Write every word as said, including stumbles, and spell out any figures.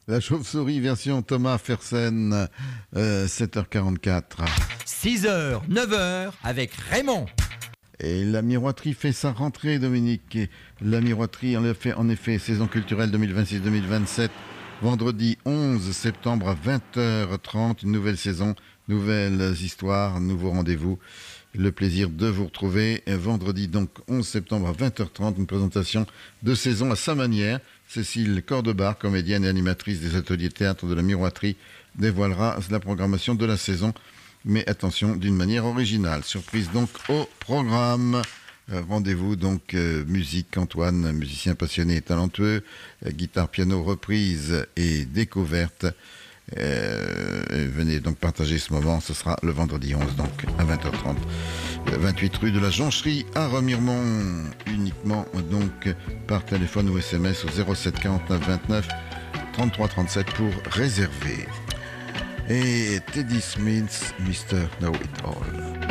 La chauve-souris version Thomas Fersen, euh, sept heures quarante-quatre. six heures, neuf heures avec Raymond. Et la miroiterie fait sa rentrée, Dominique. Et la miroiterie, en effet, en effet, saison culturelle deux mille vingt-six deux mille vingt-sept, vendredi onze septembre à vingt heures trente, une nouvelle saison, nouvelles histoires, nouveaux rendez-vous. Le plaisir de vous retrouver. Vendredi, donc, onze septembre à vingt heures trente, une présentation de saison à sa manière. Cécile Cordebar, comédienne et animatrice des ateliers théâtre de la miroiterie, dévoilera la programmation de la saison. Mais attention, d'une manière originale. Surprise donc au programme. Euh, rendez-vous donc euh, musique, Antoine, musicien passionné et talentueux, euh, guitare, piano, reprise et découverte. Euh, et venez donc partager ce moment, ce sera le vendredi onze, donc à vingt heures trente. Euh, vingt-huit rue de la Joncherie à Remiremont, uniquement donc par téléphone ou S M S au zéro sept quarante-neuf vingt-neuf trente-trois trente-sept pour réserver. Et Teddy Smith, mister Know It All.